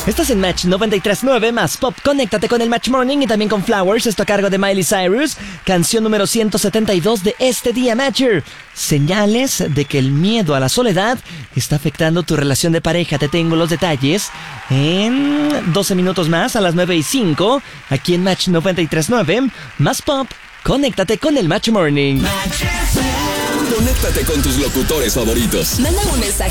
Estás en Match 93.9 más Pop. Conéctate con el Match Morning y también con Flowers. Esto a cargo de Miley Cyrus. Canción número 172 de este día, Matcher. Señales de que el miedo a la soledad está afectando tu relación de pareja. Te tengo los detalles en 12 minutos más, a las 9:05. Aquí en Match 93.9 más Pop. Conéctate con el Match Morning. Conéctate con tus locutores favoritos. Manda un mensaje